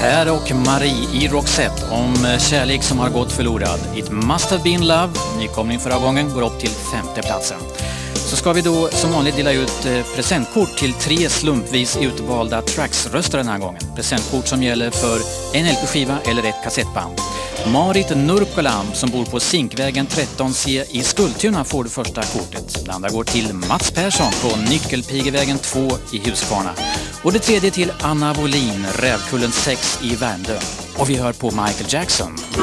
Per och Marie i Roxette om kärlek som har gått förlorad. It must have been love, nykomling förra gången, går upp till 5:e platsen. Så ska vi då som vanligt dela ut presentkort till 3 slumpvis utvalda tracksröster den här gången. Presentkort som gäller för en LP-skiva eller ett kassettband. Marit Nurkolam som bor på Zinkvägen 13C i Skultuna får det första kortet. Det andra går till Mats Persson på Nyckelpigevägen 2 i Huskvarna. Och det tredje till Anna Wolin, Rävkullen 6 i Värmdö. Och vi hör på Michael Jackson.